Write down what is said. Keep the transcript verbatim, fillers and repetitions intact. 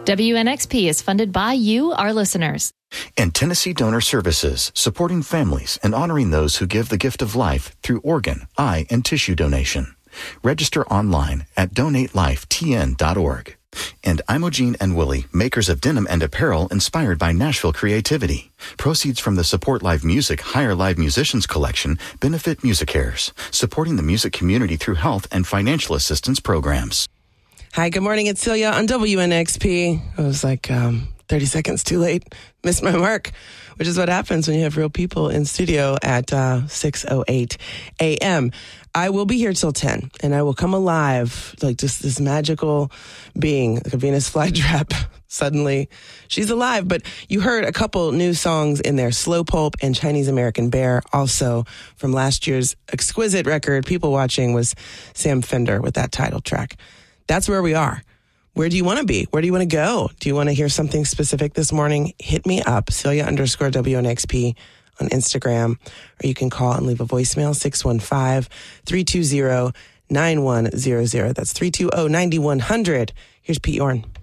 W N X P is funded by you, our listeners. And Tennessee Donor Services, supporting families and honoring those who give the gift of life through organ, eye, and tissue donation. Register online at donate life t n dot org. And Imogene and Willie, makers of denim and apparel inspired by Nashville creativity. Proceeds from the Support Live Music Hire Live Musicians collection benefit MusiCares, supporting the music community through health and financial assistance programs. Hi, good morning. It's Celia on W N X P. I was like um, thirty seconds too late. Missed my mark, which is what happens when you have real people in studio at uh, six oh eight a.m. I will be here till ten, and I will come alive like just this magical being, like a Venus flytrap. Suddenly, she's alive. But you heard a couple new songs in there, Slow Pulp and Chinese American Bear. Also, from last year's exquisite record, People Watching, was Sam Fender with that title track. That's where we are. Where do you want to be? Where do you want to go? Do you want to hear something specific this morning? Hit me up, Celia underscore W N X P on Instagram, or you can call and leave a voicemail, six one five, three two zero, nine one zero zero. That's three two zero, nine one zero zero. Here's Pete Yorn.